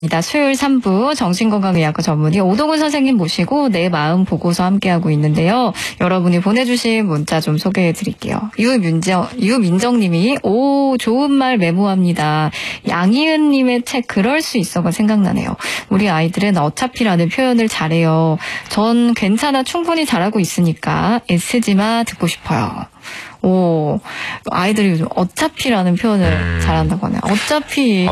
수요일 3부 정신건강의학과 전문의 오동훈 선생님 모시고 내 마음 보고서 함께하고 있는데요. 여러분이 보내주신 문자 좀 소개해드릴게요. 유민정님이 좋은 말 메모합니다. 양희은님의 책 그럴 수 있어가 생각나네요. 우리 아이들은 어차피라는 표현을 잘해요. 전 괜찮아 충분히 잘하고 있으니까 애쓰지마 듣고 싶어요. 아이들이 요즘 어차피라는 표현을 잘한다고 하네요. 어차피.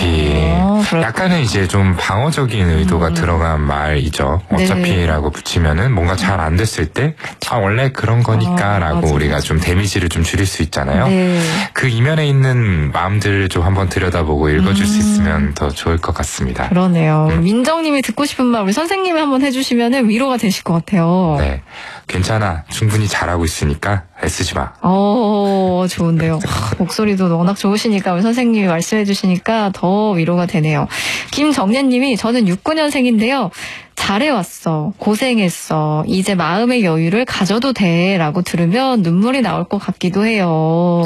약간은 이제 좀 방어적인 의도가 들어간 말이죠. 어차피라고 붙이면은 뭔가 잘 안 됐을 때, 원래 그런 거니까 라고 맞아, 우리가 좀 데미지를 좀 줄일 수 있잖아요. 네. 그 이면에 있는 마음들을 좀 한번 들여다보고 읽어줄 수 있으면 더 좋을 것 같습니다. 그러네요. 민정님이 듣고 싶은 말 우리 선생님이 한번 해주시면 위로가 되실 것 같아요. 네. 괜찮아. 충분히 잘하고 있으니까 애쓰지 마. 좋은데요. 목소리도 워낙 좋으시니까 우리 선생님이 말씀해 주시니까 더 위로가 되네요. 김정래님이 저는 69년생인데요. 잘해왔어. 고생했어. 이제 마음의 여유를 가져도 돼. 라고 들으면 눈물이 나올 것 같기도 해요.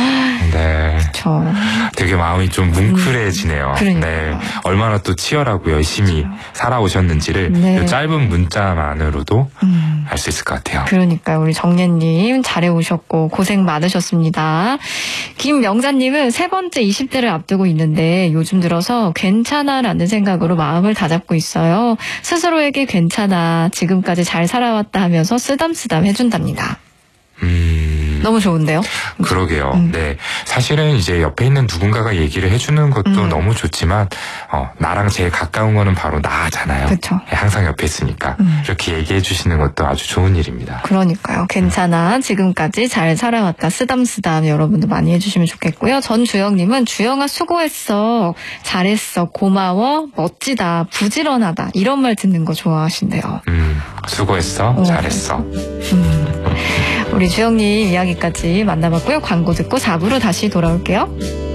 네. 그쵸. 되게 마음이 좀 뭉클해지네요. 네. 얼마나 또 치열하고 열심히 살아오셨는지를 네. 짧은 문자만으로도 알 수 있을 것 같아요. 그러니까요. 우리 정래님 잘해오셨고 고생 많으셨습니다. 김명자님은 세 번째 20대를 앞두고 있는데 요즘 들어서 괜찮아라는 생각으로 마음을 다잡고 있어요. 스스로에게 괜찮아, 지금까지 잘 살아왔다 하면서 쓰담쓰담 해준답니다. 너무 좋은데요? 그러게요. 네. 사실은 이제 옆에 있는 누군가가 얘기를 해주는 것도 너무 좋지만, 나랑 제일 가까운 거는 바로 나잖아요. 그쵸. 항상 옆에 있으니까. 이렇게 얘기해 주시는 것도 아주 좋은 일입니다. 그러니까요. 괜찮아. 지금까지 잘 살아왔다. 쓰담쓰담 여러분도 많이 해주시면 좋겠고요. 전주영님은 주영아 수고했어. 잘했어. 고마워. 멋지다. 부지런하다. 이런 말 듣는 거 좋아하신대요. 수고했어. 잘했어. 우리 주영님 이야기까지 만나봤고요. 광고 듣고 4부로 다시 돌아올게요.